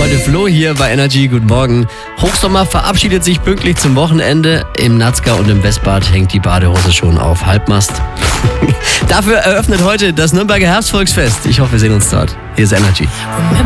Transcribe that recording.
Heute Flo hier bei Energy. Guten Morgen. Hochsommer verabschiedet sich pünktlich zum Wochenende. Im Nazca und im Westbad hängt die Badehose schon auf Halbmast. Dafür eröffnet heute das Nürnberger Herbstvolksfest. Ich hoffe, wir sehen uns dort. Hier ist Energy.